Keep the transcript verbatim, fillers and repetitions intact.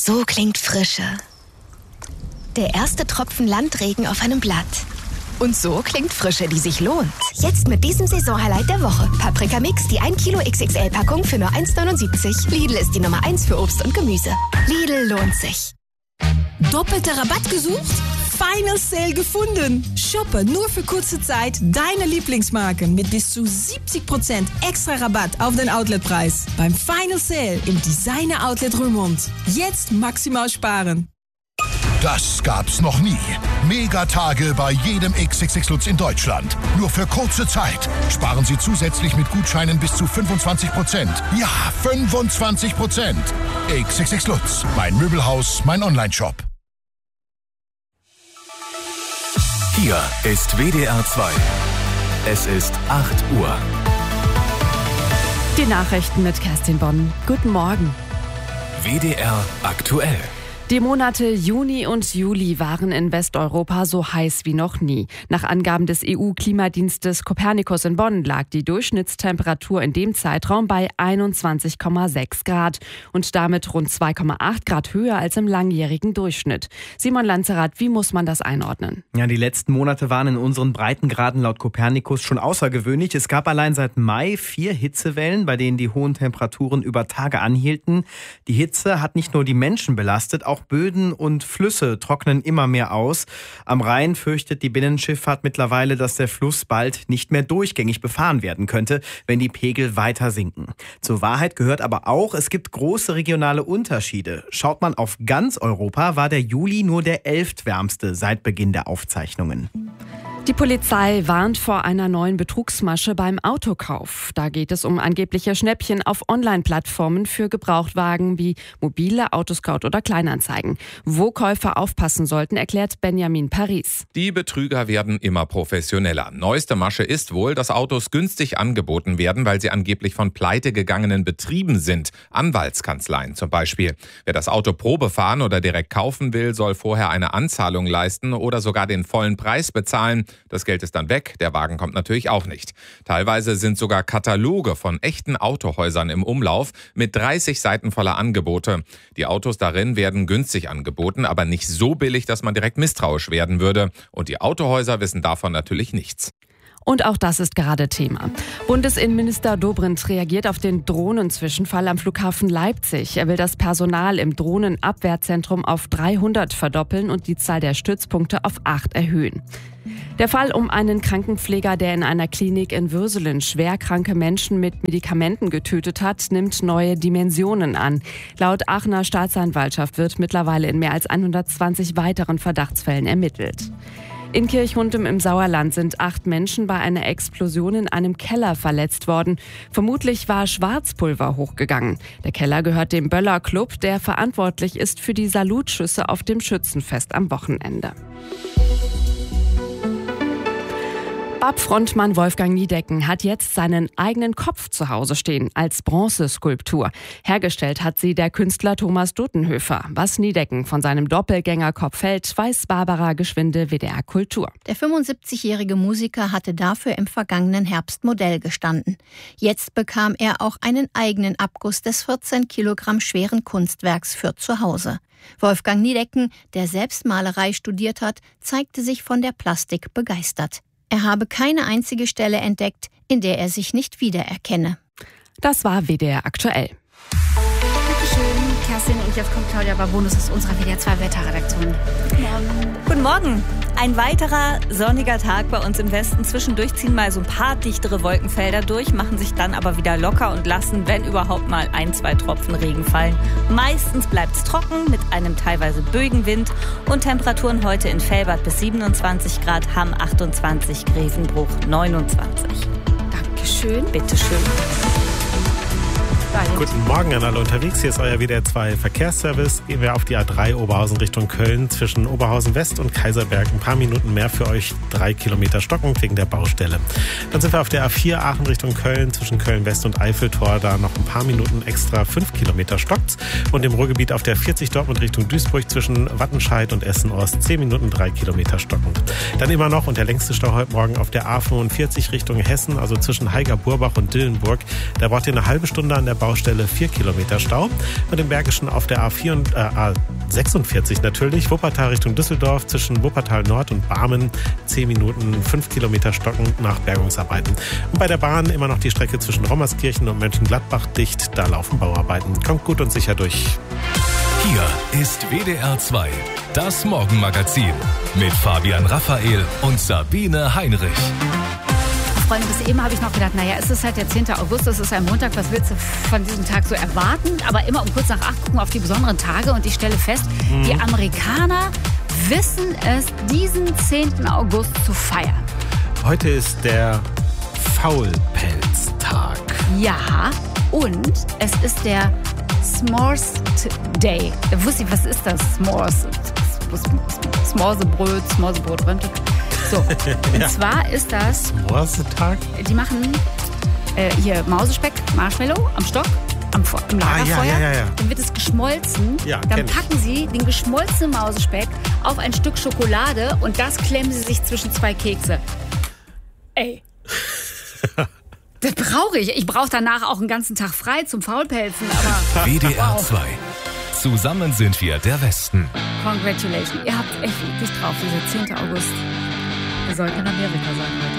So klingt Frische. Der erste Tropfen Landregen auf einem Blatt. Und so klingt Frische, die sich lohnt. Jetzt mit diesem Saisonhighlight der Woche. Paprika Mix, die ein Kilo X X L-Packung für nur eins neunundsiebzig. Lidl ist die Nummer eins für Obst und Gemüse. Lidl lohnt sich. Doppelter Rabatt gesucht? Final Sale gefunden. Shoppe nur für kurze Zeit deine Lieblingsmarken mit bis zu siebzig Prozent extra Rabatt auf den Outletpreis. Beim Final Sale im Designer Outlet Römond. Jetzt maximal sparen. Das gab's noch nie. Megatage bei jedem X X X Lutz in Deutschland. Nur für kurze Zeit. Sparen Sie zusätzlich mit Gutscheinen bis zu fünfundzwanzig Prozent. Ja, fünfundzwanzig Prozent. X X X Lutz. Mein Möbelhaus, mein Onlineshop. Hier ist W D R zwei. Es ist acht Uhr. Die Nachrichten mit Kerstin Bonn. Guten Morgen. W D R aktuell. Die Monate Juni und Juli waren in Westeuropa so heiß wie noch nie. Nach Angaben des E U-Klimadienstes Copernicus in Bonn lag die Durchschnittstemperatur in dem Zeitraum bei einundzwanzig Komma sechs Grad und damit rund zwei Komma acht Grad höher als im langjährigen Durchschnitt. Simon Lanzerath, wie muss man das einordnen? Ja, die letzten Monate waren in unseren Breitengraden laut Copernicus schon außergewöhnlich. Es gab allein seit Mai vier Hitzewellen, bei denen die hohen Temperaturen über Tage anhielten. Die Hitze hat nicht nur die Menschen belastet, auch Böden und Flüsse trocknen immer mehr aus. Am Rhein fürchtet die Binnenschifffahrt mittlerweile, dass der Fluss bald nicht mehr durchgängig befahren werden könnte, wenn die Pegel weiter sinken. Zur Wahrheit gehört aber auch, es gibt große regionale Unterschiede. Schaut man auf ganz Europa, war der Juli nur der elftwärmste seit Beginn der Aufzeichnungen. Die Polizei warnt vor einer neuen Betrugsmasche beim Autokauf. Da geht es um angebliche Schnäppchen auf Online-Plattformen für Gebrauchtwagen wie Mobile, Autoscout oder Kleinanzeigen. Wo Käufer aufpassen sollten, erklärt Benjamin Paris. Die Betrüger werden immer professioneller. Neueste Masche ist wohl, dass Autos günstig angeboten werden, weil sie angeblich von pleitegegangenen Betrieben sind. Anwaltskanzleien zum Beispiel. Wer das Auto Probe fahren oder direkt kaufen will, soll vorher eine Anzahlung leisten oder sogar den vollen Preis bezahlen. Das Geld ist dann weg, der Wagen kommt natürlich auch nicht. Teilweise sind sogar Kataloge von echten Autohäusern im Umlauf mit dreißig Seiten voller Angebote. Die Autos darin werden günstig angeboten, aber nicht so billig, dass man direkt misstrauisch werden würde. Und die Autohäuser wissen davon natürlich nichts. Und auch das ist gerade Thema. Bundesinnenminister Dobrindt reagiert auf den Drohnenzwischenfall am Flughafen Leipzig. Er will das Personal im Drohnenabwehrzentrum auf dreihundert verdoppeln und die Zahl der Stützpunkte auf acht erhöhen. Der Fall um einen Krankenpfleger, der in einer Klinik in Würselen schwerkranke Menschen mit Medikamenten getötet hat, nimmt neue Dimensionen an. Laut Aachener Staatsanwaltschaft wird mittlerweile in mehr als hundertzwanzig weiteren Verdachtsfällen ermittelt. In Kirchhundem im Sauerland sind acht Menschen bei einer Explosion in einem Keller verletzt worden. Vermutlich war Schwarzpulver hochgegangen. Der Keller gehört dem Böller Club, der verantwortlich ist für die Salutschüsse auf dem Schützenfest am Wochenende. Bab-Frontmann Wolfgang Niedecken hat jetzt seinen eigenen Kopf zu Hause stehen, als Bronzeskulptur. Hergestellt hat sie der Künstler Thomas Duttenhöfer. Was Niedecken von seinem Doppelgängerkopf hält, weiß Barbara Geschwinde, W D R Kultur. Der fünfundsiebzigjährige Musiker hatte dafür im vergangenen Herbst Modell gestanden. Jetzt bekam er auch einen eigenen Abguss des vierzehn Kilogramm schweren Kunstwerks für zu Hause. Wolfgang Niedecken, der selbst Malerei studiert hat, zeigte sich von der Plastik begeistert. Er habe keine einzige Stelle entdeckt, in der er sich nicht wiedererkenne. Das war W D R aktuell. Dankeschön, Kerstin. Und jetzt kommt Claudia Barbonus aus unserer W D R zwei Wetterredaktion. Guten Morgen. Guten Morgen. Ein weiterer sonniger Tag bei uns im Westen. Zwischendurch ziehen mal so ein paar dichtere Wolkenfelder durch, machen sich dann aber wieder locker und lassen, wenn überhaupt mal ein, zwei Tropfen Regen fallen. Meistens bleibt es trocken mit einem teilweise böigen Wind und Temperaturen heute in Velbert bis siebenundzwanzig Grad, Hamm achtundzwanzig, Grevenbruch neunundzwanzig. Dankeschön. Bitteschön. Guten Morgen an alle unterwegs. Hier ist euer W D R zwei Verkehrsservice. Gehen wir auf die A drei Oberhausen Richtung Köln zwischen Oberhausen West und Kaiserberg. Ein paar Minuten mehr für euch. Drei Kilometer stockend wegen der Baustelle. Dann sind wir auf der A vier Aachen Richtung Köln zwischen Köln West und Eiffeltor. Da noch ein paar Minuten extra. Fünf Kilometer stockt's. Und im Ruhrgebiet auf der vierzig Dortmund Richtung Duisburg zwischen Wattenscheid und Essen-Ost. Zehn Minuten, drei Kilometer stockend. Dann immer noch und der längste Stau heute Morgen auf der A fünfundvierzig Richtung Hessen, also zwischen Heiger-Burbach und Dillenburg. Da braucht ihr eine halbe Stunde an der Baustelle. Baustelle vier Kilometer Stau. Und im Bergischen auf der A vier und äh, A sechsundvierzig natürlich. Wuppertal Richtung Düsseldorf zwischen Wuppertal Nord und Barmen. zehn Minuten, fünf Kilometer stocken nach Bergungsarbeiten. Und bei der Bahn immer noch die Strecke zwischen Rommerskirchen und Mönchengladbach dicht. Da laufen Bauarbeiten. Kommt gut und sicher durch. Hier ist W D R zwei, das Morgenmagazin mit Fabian Raphael und Sabine Heinrich. Freunde, bis eben habe ich noch gedacht, naja, es ist halt der zehnte August, es ist ein Montag, was willst du von diesem Tag so erwarten? Aber immer um kurz nach acht gucken auf die besonderen Tage und ich stelle fest, mhm. die Amerikaner wissen es, diesen zehnten August zu feiern. Heute ist der Faulpelztag. Ja, und es ist der S'mores Day. Da wusste ich, was ist das? S'mores. S'morsebröt, S'morsebrot, So, und ja. zwar ist das... S'morsetag? Die machen äh, hier Mausespeck, Marshmallow am Stock, am, am Lagerfeuer. Ah, ja, ja, ja. Dann wird es geschmolzen. Ja, dann packen ich. sie den geschmolzenen Mausespeck auf ein Stück Schokolade und das klemmen sie sich zwischen zwei Kekse. Ey. Das brauche ich. Ich brauche danach auch einen ganzen Tag frei zum Faulpelzen. Aber W D R zwei. Wow. Zusammen sind wir der Westen. Congratulations. Ihr habt echt richtig drauf, dieser zehnte August. Wir sollten in Amerika sein heute.